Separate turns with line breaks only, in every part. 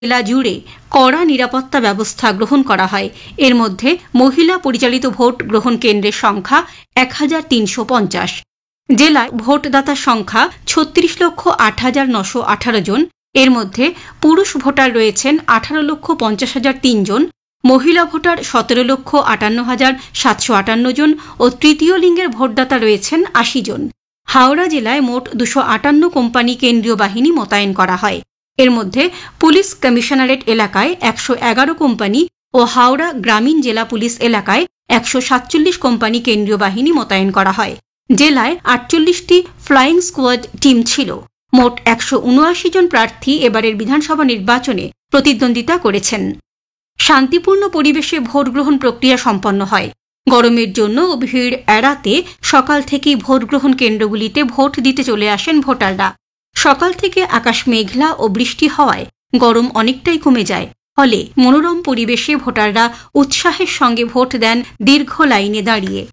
জেলা জুড়ে কড়া নিরাপত্তা ব্যবস্থা গ্রহণ করা হয়। এর মধ্যে মহিলা পরিচালিত ভোট গ্রহণ কেন্দ্রের সংখ্যা ১,৩৫০। জেলায় ভোটদাতার সংখ্যা ৩৬,০৮,৯১৮ জন। এর মধ্যে পুরুষ ভোটার রয়েছেন 18,50,003 জন, মহিলা ভোটার 17,58,758 জন ও তৃতীয় লিঙ্গের ভোটদাতা রয়েছেন ৮০ জন। হাওড়া জেলায় মোট 258 কোম্পানি কেন্দ্রীয় বাহিনী মোতায়েন করা হয়। এর মধ্যে পুলিশ কমিশনারেট এলাকায় 111 কোম্পানি ও হাওড়া গ্রামীণ জেলা পুলিশ এলাকায় 147 কোম্পানি কেন্দ্রীয় বাহিনী মোতায়েন করা হয়। জেলায় 48টি ফ্লাইং স্কোয়াড টিম ছিল। মোট 179 জন প্রার্থী এবারের বিধানসভা নির্বাচনে প্রতিদ্বন্দ্বিতা করেছেন। শান্তিপূর্ণ পরিবেশে ভোট গ্রহণ প্রক্রিয়া সম্পন্ন হয়। গরমের জন্য ভিড় এড়াতে সকাল থেকেই ভোট গ্রহণ কেন্দ্রগুলিতে ভোট দিতে চলে আসেন ভোটাররা। সকাল থেকে আকাশ মেঘলা ও বৃষ্টি হওয়ায় গরম অনেকটাই কমে যায়। ফলে মনোরম পরিবেশে ভোটাররা উৎসাহের সঙ্গে ভোট দেন দীর্ঘ লাইনে দাঁড়িয়ে।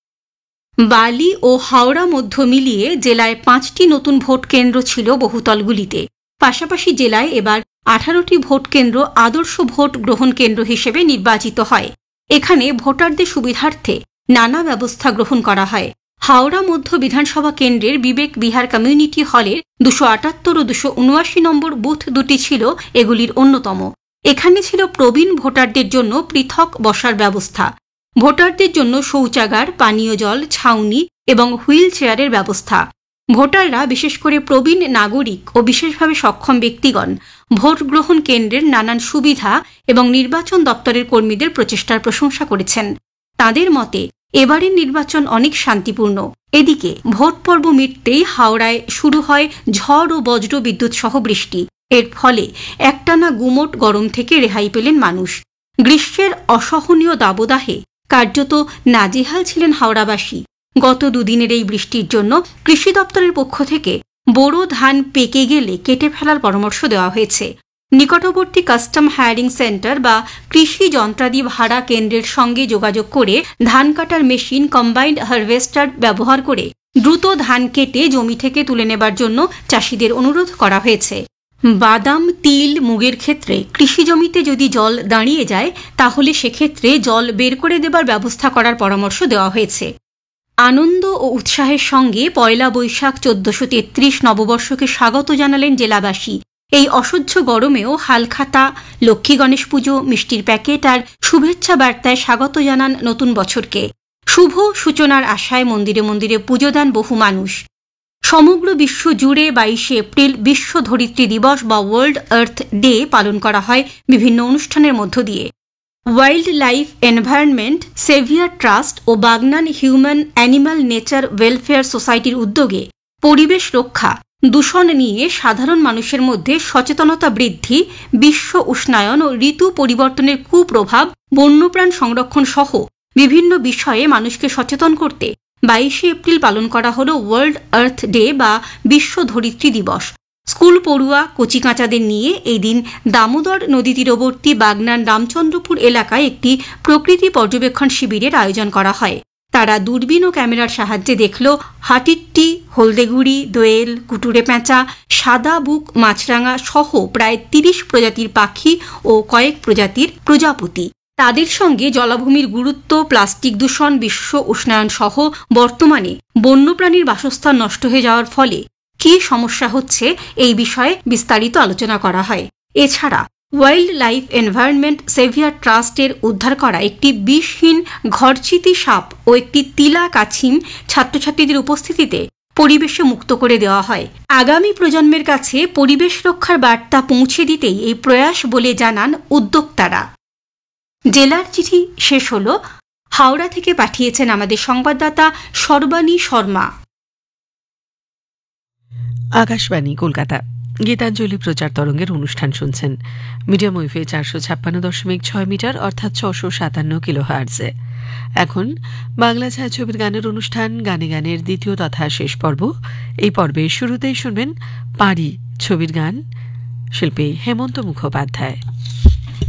বালি ও হাওড়া মধ্য মিলিয়ে জেলায় 5টি নতুন ভোট কেন্দ্র ছিল বহুতলগুলিতে। পাশাপাশি জেলায় এবার 18টি ভোট কেন্দ্র আদর্শ ভোট গ্রহণ কেন্দ্র হিসেবে নির্বাচিত হয়। এখানে ভোটারদের সুবিধার্থে নানা ব্যবস্থা গ্রহণ করা হয়। হাওড়া মধ্য বিধানসভা কেন্দ্রের বিবেক বিহার কমিউনিটি হলের 278 ও 279 নম্বর বুথ দুটি ছিল এগুলির অন্যতম। এখানে ছিল প্রবীণ ভোটারদের জন্য পৃথক বসার ব্যবস্থা, ভোটারদের জন্য শৌচাগার, পানীয় জল, ছাউনি এবং হুইল চেয়ারের ব্যবস্থা। ভোটাররা, বিশেষ করে প্রবীণ নাগরিক ও বিশেষভাবে সক্ষম ব্যক্তিগণ ভোট গ্রহণ কেন্দ্রের নানান সুবিধা এবং নির্বাচন দপ্তরের কর্মীদের প্রচেষ্টার প্রশংসা করেছেন। তাদের মতে এবারের নির্বাচন অনেক শান্তিপূর্ণ। এদিকে ভোট পর্ব মিটতেই হাওড়ায় শুরু হয় ঝড় ও বজ্র বিদ্যুৎ সহ বৃষ্টি। এর ফলে একটানা গুমোট গরম থেকে রেহাই পেলেন মানুষ। গ্রীষ্মের অসহনীয় দাবদাহে কার্যত নাজেহাল ছিলেন হাওড়াবাসী। গত দুদিনের এই বৃষ্টির জন্য কৃষি দপ্তরের পক্ষ থেকে বোরো ধান পেকে গেলে কেটে ফেলার পরামর্শ দেওয়া হয়েছে। নিকটবর্তী কাস্টম হায়ারিং সেন্টার বা কৃষি যন্ত্রাদি ভাড়া কেন্দ্রের সঙ্গে যোগাযোগ করে ধান কাটার মেশিন, কম্বাইন্ড হারভেস্টার ব্যবহার করে দ্রুত ধান কেটে জমি থেকে তুলে নেবার জন্য চাষিদের অনুরোধ করা হয়েছে। বাদাম, তিল, মুগের ক্ষেত্রে কৃষি জমিতে যদি জল দাঁড়িয়ে যায় তাহলে সেক্ষেত্রে জল বের করে দেবার ব্যবস্থা করার পরামর্শ দেওয়া হয়েছে। আনন্দ ও উৎসাহের সঙ্গে পয়লা বৈশাখ 1433 নববর্ষকে স্বাগত জানালেন জেলাবাসী। এই অসহ্য গরমেও হালখাতা, লক্ষ্মী গণেশ পুজো, মিষ্টির প্যাকেট আর শুভেচ্ছা বার্তায় স্বাগত জানান নতুন বছরকে। শুভ সূচনার আশায় মন্দিরে মন্দিরে পুজো দেন বহু মানুষ। সমগ্র বিশ্ব জুড়ে 22 এপ্রিল বিশ্ব ধরিত্রী দিবস বা ওয়ার্ল্ড আর্থ ডে পালন করা হয় বিভিন্ন অনুষ্ঠানের মধ্য দিয়ে। Wild life environment severe trust ও Bagnan human animal nature welfare সোসাইটির উদ্যোগে পরিবেশ রক্ষা, দূষণ নিয়ে সাধারণ মানুষের মধ্যে সচেতনতা বৃদ্ধি, বিশ্ব উষ্ণায়ন ও ঋতু পরিবর্তনের কুপ্রভাব, বন্যপ্রাণ সংরক্ষণ সহ বিভিন্ন বিষয়ে মানুষকে সচেতন করতে 22 এপ্রিল পালন করা হল ওয়ার্ল্ড আর্থ ডে বা বিশ্ব ধরিত্রী দিবস। স্কুল পড়ুয়া কচিকাঁচাদের নিয়ে এই দিন দামোদর নদী তীরবর্তী বাগনান রামচন্দ্রপুর এলাকায় একটি প্রকৃতি পর্যবেক্ষণ শিবিরের আয়োজন করা হয়। তারা দূরবীন ও ক্যামেরার সাহায্যে দেখল হাটিট্টি, হলদেগুড়ি, দোয়েল, কুটুরে পেঁচা, সাদা বুক মাছরাঙা সহ প্রায় 30 প্রজাতির পাখি ও কয়েক প্রজাতির প্রজাপতি। তাদের সঙ্গে জলাভূমির গুরুত্ব, প্লাস্টিক দূষণ, বিশ্ব উষ্ণায়ন সহ বর্তমানে বন্যপ্রাণীর বাসস্থান নষ্ট হয়ে যাওয়ার ফলে কী সমস্যা হচ্ছে এই বিষয়ে বিস্তারিত আলোচনা করা হয়। এছাড়া ওয়াইল্ড লাইফ এনভায়রনমেন্ট সেভিয়ার ট্রাস্টের উদ্ধার করা একটি বিষহীন ঘরচিতি সাপ ও একটি তিলা কাছিম ছাত্রছাত্রীদের উপস্থিতিতে পরিবেশে মুক্ত করে দেওয়া হয়। আগামী প্রজন্মের কাছে পরিবেশ রক্ষার বার্তা পৌঁছে দিতেই এই প্রয়াস বলে জানান উদ্যোক্তারা। জেলার চিঠি শেষ হল। হাওড়া থেকে পাঠিয়েছেন আমাদের সংবাদদাতা সর্বাণী শর্মা।
আকাশবাণী কলকাতা। গীতাঞ্জলি প্রচার তরঙ্গের অনুষ্ঠান শুনছেন। মিডিয়াম ওয়েভে 456.6 মিটার অর্থাৎ 657 কিলোহার্টজে। এখন বাংলা ছায়াছবির গানের অনুষ্ঠান গানে গানের দ্বিতীয় তথা শেষ পর্ব। এই পর্বে শুরুতেই শুনবেন পারি ছবির গান, শিল্পী হেমন্ত মুখোপাধ্যায়।